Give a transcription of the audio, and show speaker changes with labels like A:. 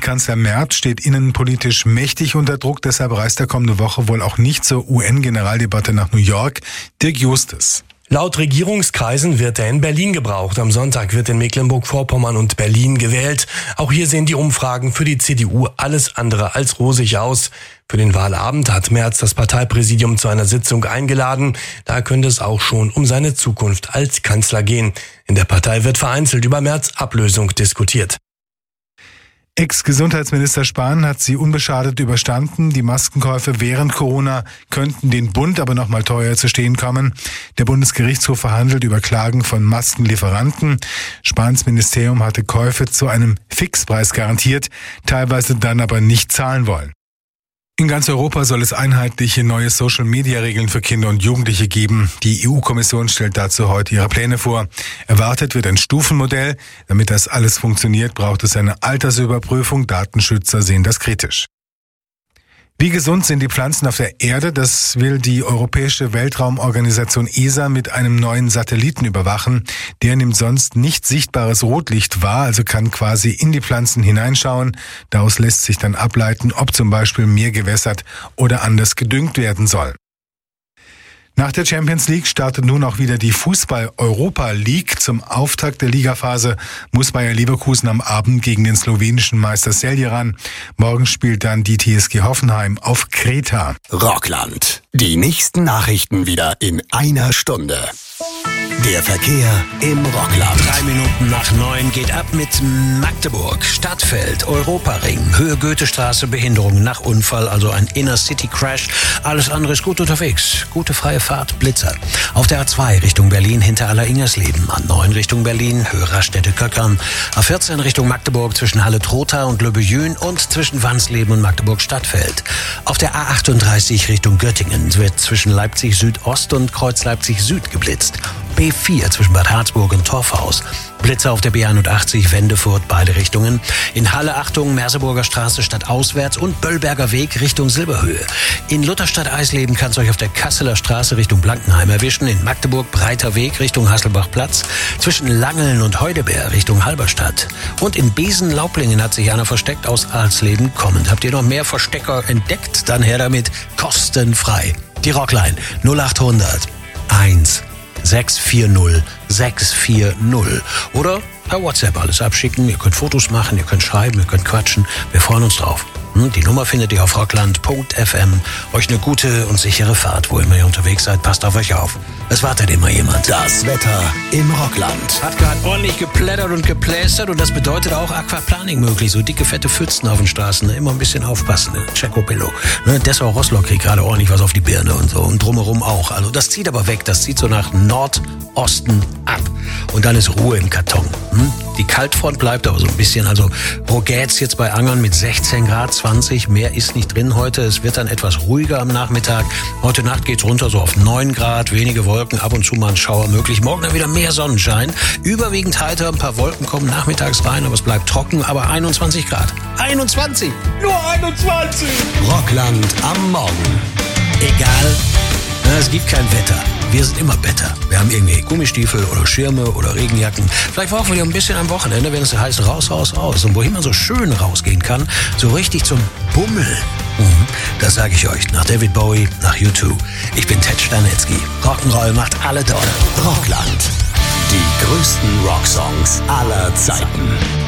A: Bundeskanzler Merz steht innenpolitisch mächtig unter Druck, deshalb reist er kommende Woche wohl auch nicht zur UN-Generaldebatte nach New York. Dirk Justus.
B: Laut Regierungskreisen wird er in Berlin gebraucht. Am Sonntag wird in Mecklenburg-Vorpommern und Berlin gewählt. Auch hier sehen die Umfragen für die CDU alles andere als rosig aus. Für den Wahlabend hat Merz das Parteipräsidium zu einer Sitzung eingeladen. Da könnte es auch schon um seine Zukunft als Kanzler gehen. In der Partei wird vereinzelt über Merz' Ablösung diskutiert.
A: Ex-Gesundheitsminister Spahn hat sie unbeschadet überstanden. Die Maskenkäufe während Corona könnten den Bund aber noch mal teuer zu stehen kommen. Der Bundesgerichtshof verhandelt über Klagen von Maskenlieferanten. Spahns Ministerium hatte Käufe zu einem Fixpreis garantiert, teilweise dann aber nicht zahlen wollen. In ganz Europa soll es einheitliche neue Social-Media-Regeln für Kinder und Jugendliche geben. Die EU-Kommission stellt dazu heute ihre Pläne vor. Erwartet wird ein Stufenmodell. Damit das alles funktioniert, braucht es eine Altersüberprüfung. Datenschützer sehen das kritisch. Wie gesund sind die Pflanzen auf der Erde? Das will die Europäische Weltraumorganisation ESA mit einem neuen Satelliten überwachen. Der nimmt sonst nicht sichtbares Rotlicht wahr, also kann quasi in die Pflanzen hineinschauen. Daraus lässt sich dann ableiten, ob zum Beispiel mehr gewässert oder anders gedüngt werden soll. Nach der Champions League startet nun auch wieder die Fußball-Europa League. Zum Auftakt der Ligaphase muss Bayer Leverkusen am Abend gegen den slowenischen Meister Celje ran. Morgen spielt dann die TSG Hoffenheim auf Kreta.
C: Rockland. Die nächsten Nachrichten wieder in einer Stunde. Der Verkehr im Rockland.
D: 3 Minuten nach 9 geht ab mit Magdeburg, Stadtfeld, Europaring, Höhe Goethestraße, Behinderung nach Unfall, also ein Inner-City-Crash. Alles andere ist gut unterwegs. Gute freie Fahrt, Blitzer. Auf der A2 Richtung Berlin hinter Aller-Ingersleben, A9 Richtung Berlin, Höhe Raststätte-Köckern, A14 Richtung Magdeburg zwischen Halle-Trotha und Löbejün und zwischen Wansleben und Magdeburg-Stadtfeld. Auf der A38 Richtung Göttingen wird zwischen Leipzig Südost und Kreuz Leipzig Süd geblitzt. B4 zwischen Bad Harzburg und Torfhaus. Blitzer auf der B81 Wendefurt, beide Richtungen. In Halle Achtung, Merseburger Straße stadtauswärts und Böllberger Weg Richtung Silberhöhe. In Lutherstadt Eisleben kann es euch auf der Kasseler Straße Richtung Blankenheim erwischen. In Magdeburg Breiter Weg Richtung Hasselbachplatz. Zwischen Langeln und Heudeberg Richtung Halberstadt. Und in Besen-Lauplingen hat sich einer versteckt aus Alsleben kommend. Habt ihr noch mehr Verstecker entdeckt? Dann her damit, kostenfrei. Die Rockline 0800 1 640 640 oder per WhatsApp alles abschicken. Ihr könnt Fotos machen, ihr könnt schreiben, ihr könnt quatschen. Wir freuen uns drauf. Die Nummer findet ihr auf rockland.fm. Euch eine gute und sichere Fahrt, wo immer ihr unterwegs seid. Passt auf euch auf. Es wartet immer jemand.
C: Das Wetter im Rockland.
D: Hat gerade ordentlich geplättert und geplästert und das bedeutet auch Aquaplaning möglich. So dicke, fette Pfützen auf den Straßen. Immer ein bisschen aufpassen. Cecopillo. Dessau-Rosslau kriegt gerade ordentlich was auf die Birne und so. Und drumherum auch. Also das zieht aber weg. Das zieht so nach Nordosten ab. Und dann ist Ruhe im Karton. Die Kaltfront bleibt aber so ein bisschen. Also Rogetz jetzt bei Angern mit 16 Grad, 20. Mehr ist nicht drin heute. Es wird dann etwas ruhiger am Nachmittag. Heute Nacht geht's runter so auf 9 Grad. Wenige Wolken, ab und zu mal ein Schauer möglich. Morgen dann wieder mehr Sonnenschein. Überwiegend heiter, ein paar Wolken kommen nachmittags rein, aber es bleibt trocken. Aber 21 Grad. 21! Nur 21!
C: Rockland am Morgen.
D: Egal. Es gibt kein Wetter. Wir sind immer Better. Wir haben irgendwie Gummistiefel oder Schirme oder Regenjacken. Vielleicht brauchen wir ein bisschen am Wochenende, wenn es heißt raus, raus, raus. Und wohin man so schön rausgehen kann, so richtig zum Bummel. Das sage ich euch nach David Bowie, nach U2. Ich bin Ted Stanitzky. Rock'n'Roll macht alle doll.
C: Rockland. Die größten Rocksongs aller Zeiten.